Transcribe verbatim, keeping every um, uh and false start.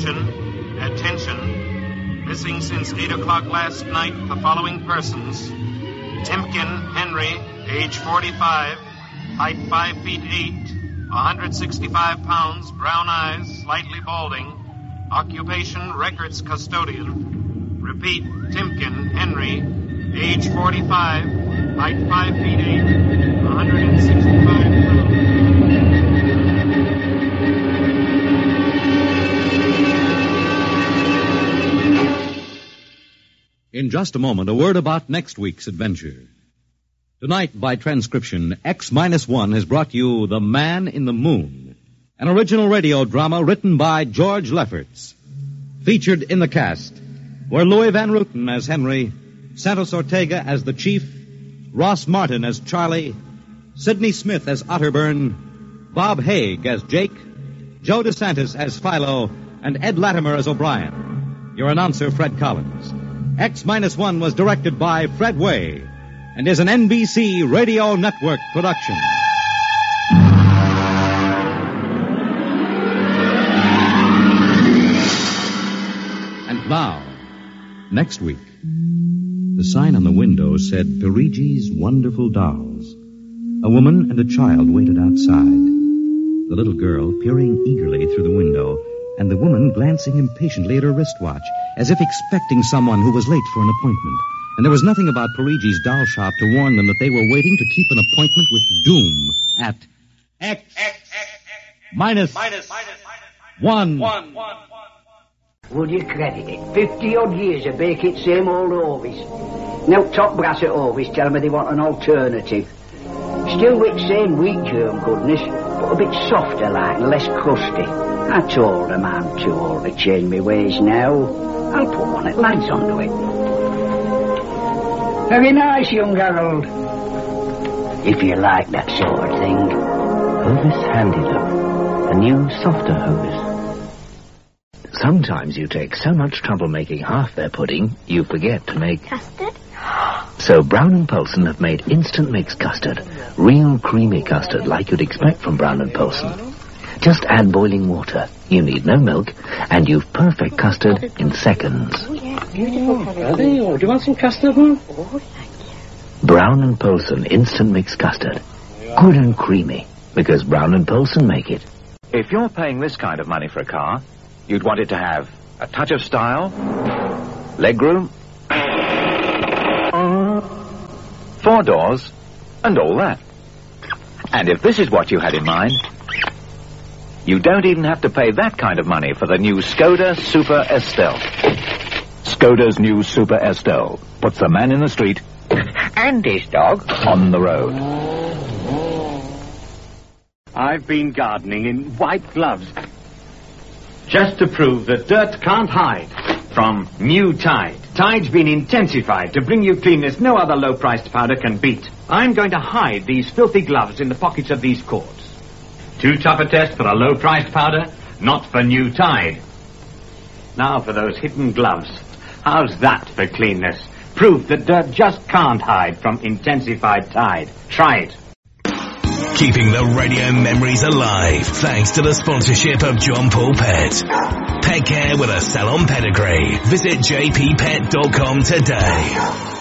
Attention, attention. Missing since eight o'clock last night, the following persons. Timken Henry, age forty-five, height five feet eight, one hundred sixty-five pounds, brown eyes, slightly balding. Occupation, records custodian. Repeat, Timken Henry, age forty-five, height five feet eight, one hundred sixty-five pounds. In just a moment, a word about next week's adventure. Tonight, by transcription, X minus one has brought you The Man in the Moon, an original radio drama written by George Lefferts. Featured in the cast were Louis Van Rooten as Henry, Santos Ortega as the Chief, Ross Martin as Charlie, Sidney Smith as Otterburn, Bob Haig as Jake, Joe DeSantis as Philo, and Ed Latimer as O'Brien. Your announcer, Fred Collins. X minus one was directed by Fred Way and is an N B C Radio Network production. And now, next week, the sign on the window said Parigi's Wonderful Dolls. A woman and a child waited outside. The little girl peering eagerly through the window, and the woman glancing impatiently at her wristwatch, as if expecting someone who was late for an appointment. And there was nothing about Parigi's doll shop to warn them that they were waiting to keep an appointment with Doom at X, X, X, X minus, minus, minus, minus one. One, one, one. Would you credit it? Fifty-odd years of baking same old Orvis. Now top brass at Orvis tell me they want an alternative. Still with same wheat germ goodness, but a bit softer like and less crusty. I told them I'm too old to change my ways now. I'll put one at lads onto it. Very nice, young Harold. If you like that sort of thing. Hovis Handy Look. A new, softer Hovis. Sometimes you take so much trouble making half their pudding, you forget to make... Custard? So Brown and Polson have made instant mix custard. Real creamy custard like you'd expect from Brown and Polson. Just add boiling water. You need no milk, and you've perfect custard in seconds. Oh, yeah, beautiful. Oh, are they? Oh, do you want some custard, huh? Oh, thank you. Brown and Polson instant mix custard. Good and creamy, because Brown and Polson make it. If you're paying this kind of money for a car, you'd want it to have a touch of style, legroom, four doors, and all that. And if this is what you had in mind, you don't even have to pay that kind of money for the new Skoda Super Estelle. Skoda's new Super Estelle puts the man in the street And his dog. on the road. I've been gardening in white gloves just to prove that dirt can't hide from new Tide. Tide's been intensified to bring you cleanness no other low-priced powder can beat. I'm going to hide these filthy gloves in the pockets of these cords. Too tough a test for a low-priced powder, not for new Tide. Now for those hidden gloves. How's that for cleanness? Proof that dirt just can't hide from intensified Tide. Try it. Keeping the radio memories alive thanks to the sponsorship of John Paul Pet. Pet care with a salon pedigree. Visit j p pet dot com today.